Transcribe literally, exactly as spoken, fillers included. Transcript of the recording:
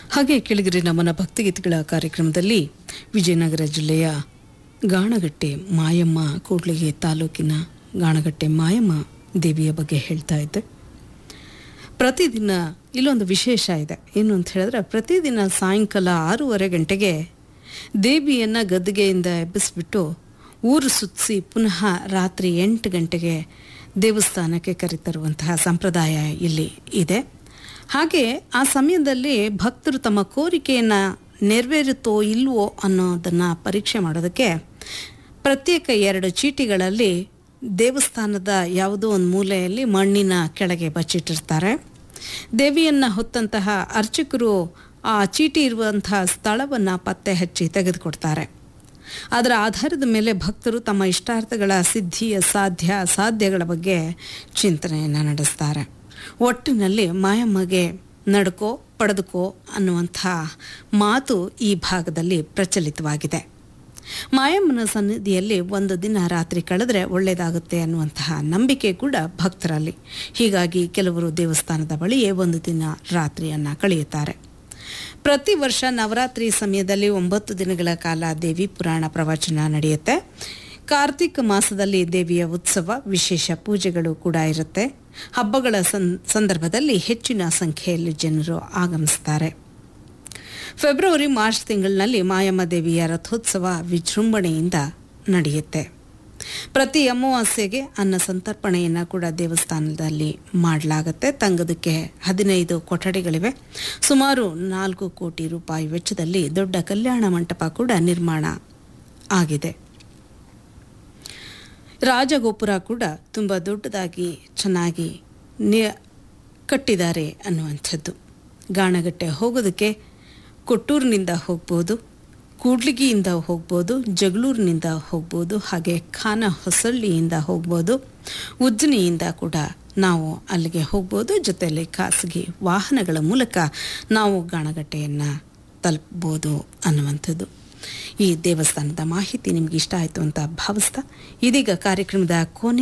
ಹಾಗೆ ಕೆಳಗಿರಿ ನಮ್ಮನ ಭಕ್ತಿಗೀತೆಗಳ ಕಾರ್ಯಕ್ರಮದಲ್ಲಿ ವಿಜಯನಗರ ಜಿಲ್ಲೆಯ ಗಾಣಗಟ್ಟೆ ಮಾಯಮ್ಮ ಕೂಡ್ಲಿಗಿ ತಾಲೂಕಿನ ಗಾಣಗಟ್ಟೆ ಮಾಯಮ್ಮ ದೇವಿಯ ಬಗ್ಗೆ ಹೇಳ್ತಾ ಇದ್ದೆ. ಪ್ರತಿದಿನ ಇಲ್ಲೊಂದು ವಿಶೇಷ ಇದೆ. ಏನು ಅಂತ ಹೇಳಿದ್ರೆ, ಪ್ರತಿದಿನ ಸಾಯಂಕಾಲ ಆರೂವರೆ ಗಂಟೆಗೆ ದೇವಿಯನ್ನು ಗದ್ದಿಗೆಯಿಂದ ಎಬ್ಬಿಸ್ಬಿಟ್ಟು ಊರು ಸುತ್ತಿಸಿ ಪುನಃ ರಾತ್ರಿ ಎಂಟು ಗಂಟೆಗೆ ದೇವಸ್ಥಾನಕ್ಕೆ ಕರೆತರುವಂತಹ ಸಂಪ್ರದಾಯ ಇಲ್ಲಿ ಇದೆ. ಹಾಗೆ ಆ ಸಮಯದಲ್ಲಿ ಭಕ್ತರು ತಮ್ಮ ಕೋರಿಕೆಯನ್ನು ನೆರವೇರುತ್ತೋ ಇಲ್ವೋ ಅನ್ನೋದನ್ನು ಪರೀಕ್ಷೆ ಮಾಡೋದಕ್ಕೆ ಪ್ರತ್ಯೇಕ ಎರಡು ಚೀಟಿಗಳಲ್ಲಿ ದೇವಸ್ಥಾನದ ಯಾವುದೋ ಒಂದು ಮೂಲೆಯಲ್ಲಿ ಮಣ್ಣಿನ ಕೆಳಗೆ ಬಚ್ಚಿಟ್ಟಿರ್ತಾರೆ. ದೇವಿಯನ್ನು ಹೊತ್ತಂತಹ ಅರ್ಚಕರು ಆ ಚೀಟಿ ಇರುವಂತಹ ಸ್ಥಳವನ್ನು ಪತ್ತೆ ಹಚ್ಚಿ ತೆಗೆದುಕೊಡ್ತಾರೆ. ಅದರ ಆಧಾರದ ಮೇಲೆ ಭಕ್ತರು ತಮ್ಮ ಇಷ್ಟಾರ್ಥಗಳ ಸಿದ್ಧಿಯ ಸಾಧ್ಯ ಅಸಾಧ್ಯಗಳ ಬಗ್ಗೆ ಚಿಂತನೆಯನ್ನು ನಡೆಸ್ತಾರೆ. ಒಟ್ಟಿನಲ್ಲಿ ಮಾಯಮ್ಮಗೆ ನಡ್ಕೋ ಪಡೆದುಕೋ ಅನ್ನುವಂಥ ಮಾತು ಈ ಭಾಗದಲ್ಲಿ ಪ್ರಚಲಿತವಾಗಿದೆ. ಮಾಯಮ್ಮನ ಸನ್ನಿಧಿಯಲ್ಲಿ ಒಂದು ದಿನ ರಾತ್ರಿ ಕಳೆದ್ರೆ ಒಳ್ಳೆಯದಾಗುತ್ತೆ ಅನ್ನುವಂತಹ ನಂಬಿಕೆ ಕೂಡ ಭಕ್ತರಲ್ಲಿ. ಹೀಗಾಗಿ ಕೆಲವರು ದೇವಸ್ಥಾನದ ಬಳಿಯೇ ಒಂದು ದಿನ ರಾತ್ರಿಯನ್ನು ಕಳೆಯುತ್ತಾರೆ. ಪ್ರತಿ ವರ್ಷ ನವರಾತ್ರಿ ಸಮಯದಲ್ಲಿ ಒಂಬತ್ತು ದಿನಗಳ ಕಾಲ ದೇವಿ ಪುರಾಣ ಪ್ರವಚನ ನಡೆಯುತ್ತೆ. ಕಾರ್ತಿಕ ಮಾಸದಲ್ಲಿ ದೇವಿಯ ಉತ್ಸವ, ವಿಶೇಷ ಪೂಜೆಗಳು ಕೂಡ ಇರುತ್ತೆ. ಹಬ್ಬಗಳ ಸಂದರ್ಭದಲ್ಲಿ ಹೆಚ್ಚಿನ ಸಂಖ್ಯೆಯಲ್ಲಿ ಜನರು ಆಗಮಿಸ್ತಾರೆ. ಫೆಬ್ರವರಿ ಮಾರ್ಚ್ ತಿಂಗಳಿನಲ್ಲಿ ಮಾಯಮ್ಮ ದೇವಿಯ ರಥೋತ್ಸವ ವಿಜೃಂಭಣೆಯಿಂದ ನಡೆಯುತ್ತೆ. ಪ್ರತಿ ಅಮಾವಾಸ್ಯೆಗೆ ಅನ್ನ ಸಂತರ್ಪಣೆಯನ್ನು ಕೂಡ ದೇವಸ್ಥಾನದಲ್ಲಿ ಮಾಡಲಾಗುತ್ತೆ. ತಂಗೋದಕ್ಕೆ ಹದಿನೈದು ಕೊಠಡಿಗಳಿವೆ. ಸುಮಾರು ನಾಲ್ಕು ಕೋಟಿ ರೂಪಾಯಿ ವೆಚ್ಚದಲ್ಲಿ ದೊಡ್ಡ ಕಲ್ಯಾಣ ಮಂಟಪ ಕೂಡ ನಿರ್ಮಾಣ ಆಗಿದೆ. ರಾಜಗೋಪುರ ಕೂಡ ತುಂಬ ದೊಡ್ಡದಾಗಿ ಚೆನ್ನಾಗಿ ನಿ ಕಟ್ಟಿದ್ದಾರೆ ಅನ್ನುವಂಥದ್ದು. ಗಾಣಗಟ್ಟೆ ಹೋಗೋದಕ್ಕೆ ಕೊಟ್ಟೂರಿನಿಂದ ಹೋಗ್ಬೋದು, ಕೂಡ್ಲಿಗಿಯಿಂದ ಹೋಗ್ಬೋದು, ಜಗಳೂರಿನಿಂದ ಹೋಗ್ಬೋದು, ಹಾಗೆ ಖಾನ ಹೊಸಳ್ಳಿಯಿಂದ ಹೋಗ್ಬೋದು, ಉಜ್ಜನಿಯಿಂದ ಕೂಡ ನಾವು ಅಲ್ಲಿಗೆ ಹೋಗ್ಬೋದು. ಜೊತೆಯಲ್ಲಿ ಖಾಸಗಿ ವಾಹನಗಳ ಮೂಲಕ ನಾವು ಗಾಣಗಟ್ಟೆಯನ್ನು ತಲುಪ್ಬೋದು ಅನ್ನುವಂಥದ್ದು. ಈ ದೇವಸ್ಥಾನದ ಮಾಹಿತಿ ನಿಮ್ಗೆ ಇಷ್ಟ ಆಯಿತು ಅಂತ ಭಾವಿಸ್ತಾ ಇದೀಗ ಕಾರ್ಯಕ್ರಮದ ಕೊನೆ